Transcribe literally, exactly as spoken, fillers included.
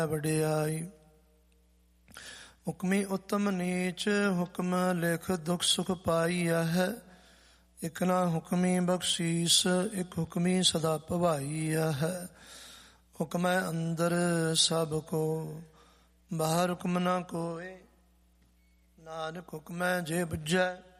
ਵਡਿਆਈ। ਹੁਕਮੀ ਉਤਮ ਨੀਚ ਹੁਕਮ ਲਿਖ ਦੁਖ ਸੁਖ ਪਾਈਆ ਹੈ। ਇਕ ਨਾ ਹੁਕਮੀ ਬਖਸ਼ੀਸ ਇਕ ਹੁਕਮੀ ਸਦਾ ਭਵਾਈਆ ਹੈ। ਹੁਕਮੈ ਅੰਦਰ ਸਭ ਕੋ ਬਾਹਰ ਹੁਕਮ ਨਾ ਕੋਏ। ਨਾਨਕ ਹੁਕਮੈ ਜੇ ਬੁਝੈ